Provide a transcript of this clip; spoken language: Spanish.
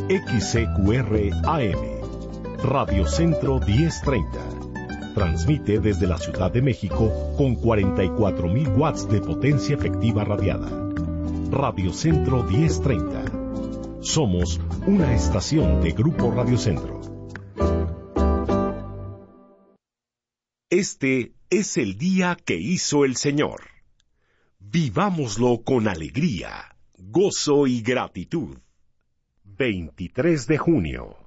XCQR AM, Radio Centro 1030. Transmite desde la Ciudad de México con 44.000 watts de potencia efectiva radiada. Radio Centro 1030. Somos una estación de Grupo Radio Centro. Este es el día que hizo el Señor. Vivámoslo con alegría, gozo y gratitud. 23 de junio.